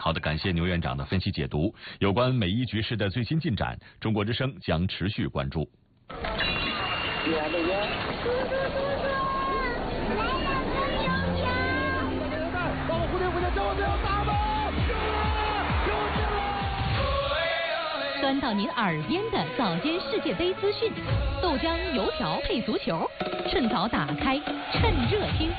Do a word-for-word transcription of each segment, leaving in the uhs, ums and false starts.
好的，感谢牛院长的分析解读。有关每一局势的最新进展，中国之声将持续关注。 钻到您耳边的早间世界杯资讯，豆浆油条配足球，趁早打开，趁热听。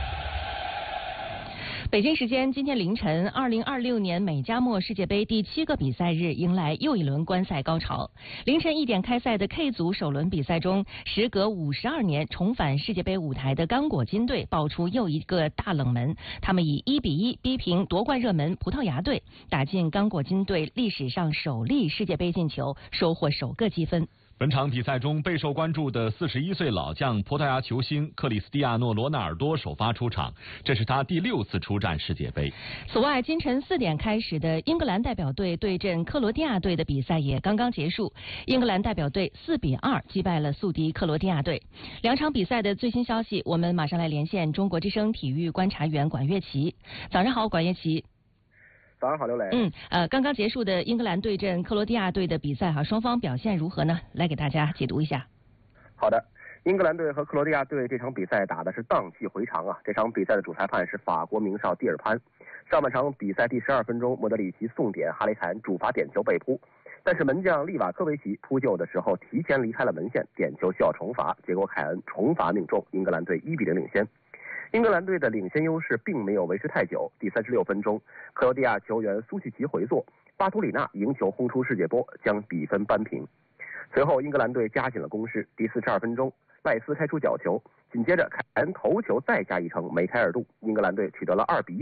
北京时间今天凌晨，二零二六年美加墨世界杯第七个比赛日迎来又一轮观赛高潮。凌晨一点开赛的 K 组首轮比赛中，时隔五十二年重返世界杯舞台的刚果金队爆出又一个大冷门，他们以一比一逼平夺冠热门葡萄牙队，打进刚果金队历史上首粒世界杯进球，收获首个积分。 本场比赛中备受关注的四十一岁老将葡萄牙球星克里斯蒂亚诺·罗纳尔多首发出场，这是他第六次出战世界杯。 此外，今晨四点开始的英格兰代表队对阵克罗地亚队的比赛也刚刚结束，英格兰代表队四比二击败了宿敌克罗地亚队。两场比赛的最新消息，我们马上来连线中国之声体育观察员管乐琪。早上好，管乐琪。 早上好，刘磊。 嗯，呃，刚刚结束的英格兰对阵克罗地亚队的比赛哈，双方表现如何呢？来给大家解读一下。 好的，英格兰队和克罗地亚队这场比赛打的是荡气回肠啊！这场比赛的主裁判是法国名哨蒂尔潘。上半场比赛第十二分钟，莫德里奇送点，哈雷凯恩主罚点球被扑，但是门将利瓦科维奇扑救的时候提前离开了门线，点球需要重罚，结果凯恩重罚命中，英格兰队一比零领先。英格兰队的领先优势并没有维持太久，第三十六分钟，克罗地亚球员苏契奇回做，巴图里纳迎球轰出世界波，将比分扳平。随后，英格兰队加紧了攻势，第四十二分钟，赖斯开出角球，紧接着凯恩头球再加一城，梅开二度，英格兰队取得了二比一。